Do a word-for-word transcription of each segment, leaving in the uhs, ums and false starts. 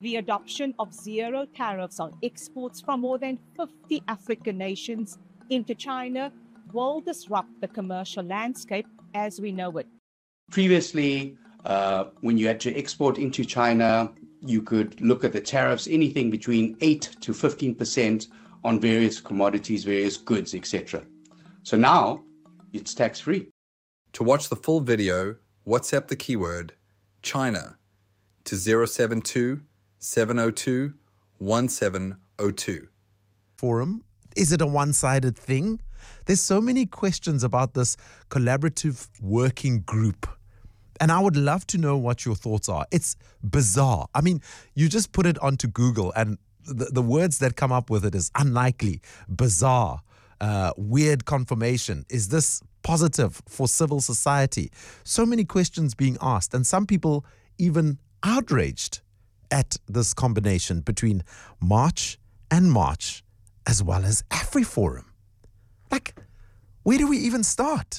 The adoption of zero tariffs on exports from more than fifty African nations into China will disrupt the commercial landscape as we know it. Previously, uh, when you had to export into China, you could look at the tariffs, anything between eight to fifteen percent on various commodities, various goods, et cetera. So now it's tax-free. To watch the full video, WhatsApp the keyword China to zero seven two, seven zero two, one seven zero two. Forum, is it a one-sided thing? There's so many questions about this collaborative working group. And I would love to know what your thoughts are. It's bizarre. I mean, you just put it onto Google and the, the words that come up with it is unlikely, bizarre, uh, weird confirmation. Is this positive for civil society? So many questions being asked, and some people even outraged at this combination between March and March, as well as AfriForum. Like, where do we even start?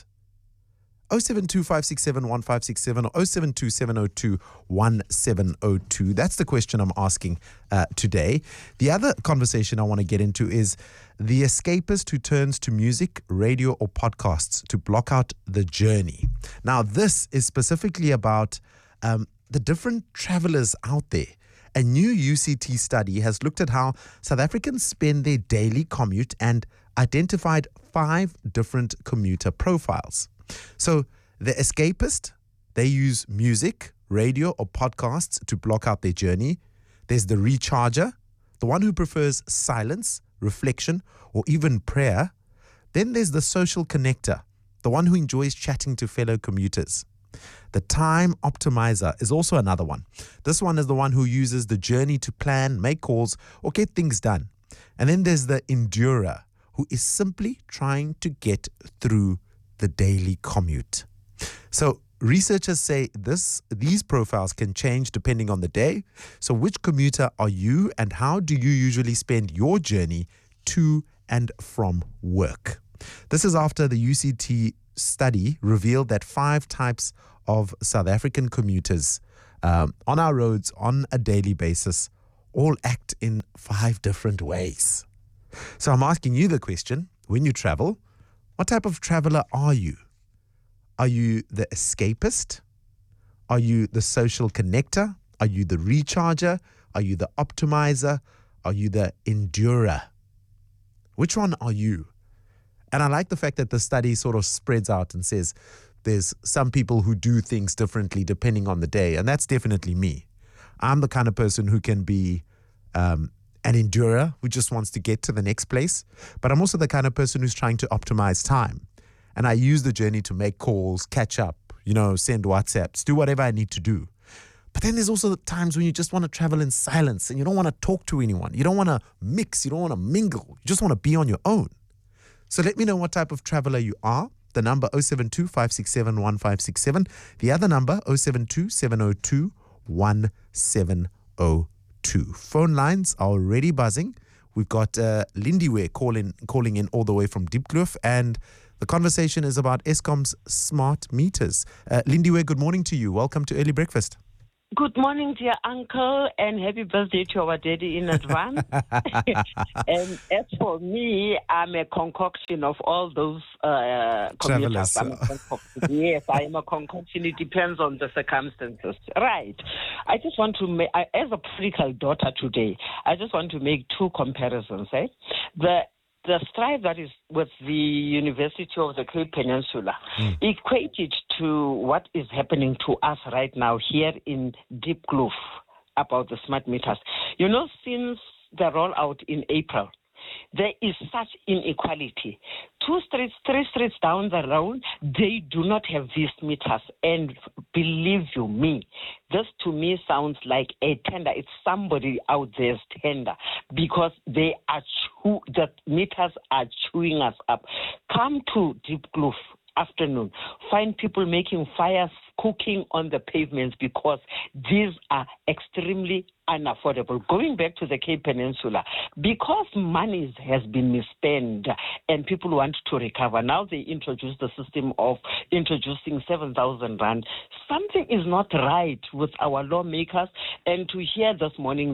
oh seven two, five six seven, one five six seven or oh seven two, seven oh two, one seven oh two. That's the question I'm asking uh, today. The other conversation I want to get into is the escapist who turns to music, radio, or podcasts to block out the journey. Now, this is specifically about um, the different travelers out there. A new U C T study has looked at how South Africans spend their daily commute and identified five different commuter profiles. So the escapist, they use music, radio, or podcasts to block out their journey. There's the recharger, the one who prefers silence, reflection, or even prayer. Then there's the social connector, the one who enjoys chatting to fellow commuters. The time optimizer is also another one. This one is the one who uses the journey to plan, make calls, or get things done. And then there's the endurer, who is simply trying to get through the daily commute. So researchers say this these profiles can change depending on the day. So which commuter are you, and how do you usually spend your journey to and from work? This is after the U C T study revealed that five types of South African commuters um, on our roads on a daily basis all act in five different ways. So I'm asking you the question, when you travel, what type of traveler are you? Are you the escapist? Are you the social connector? Are you the recharger? Are you the optimizer? Are you the endurer? Which one are you? And I like the fact that the study sort of spreads out and says there's some people who do things differently depending on the day. And that's definitely me. I'm the kind of person who can be um, an endurer who just wants to get to the next place. But I'm also the kind of person who's trying to optimize time. And I use the journey to make calls, catch up, you know, send WhatsApps, do whatever I need to do. But then there's also the times when you just want to travel in silence and you don't want to talk to anyone. You don't want to mix. You don't want to mingle. You just want to be on your own. So let me know what type of traveler you are. The number oh seven two, five six seven, one five six seven. The other number oh seven two, seven oh two, one seven oh two. Phone lines are already buzzing. We've got uh, Lindiwe calling, calling in all the way from Diepkloof, and the conversation is about Eskom's smart meters. Uh, Lindiwe, good morning to you. Welcome to Early Breakfast. Good morning, dear uncle, and happy birthday to our daddy in advance. And as for me, I'm a concoction of all those uh, commuters. I'm a concoction. Yes, I am a concoction. It depends on the circumstances. Right. I just want to make, I, as a political daughter today, I just want to make two comparisons. Eh? The The strife that is with the University of the Cape Peninsula mm. equated to what is happening to us right now here in Diepkloof about the smart meters. You know, since the rollout in April, there is such inequality. Two streets, three streets down the road, they do not have these meters. And believe you me, this to me sounds like a tender. It's somebody out there's tender because they are chew- the meters are chewing us up. Come to Diepkloof afternoon, find people making fires, cooking on the pavements because these are extremely unaffordable. Going back to the Cape Peninsula, because money has been misspent and people want to recover, now they introduce the system of introducing seven thousand rand. Something is not right with our lawmakers, and to hear this morning